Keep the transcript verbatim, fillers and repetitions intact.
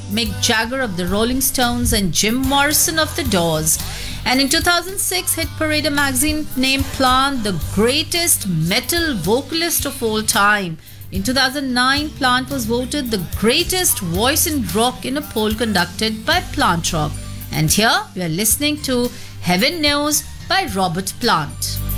Mick Jagger of the Rolling Stones, and Jim Morrison of the Doors. And in two thousand six, Hit Parade magazine named Plant the greatest metal vocalist of all time. In two thousand nine, Plant was voted the greatest voice in rock in a poll conducted by Plant Rock. And here we are listening to Heaven Knows by Robert Plant.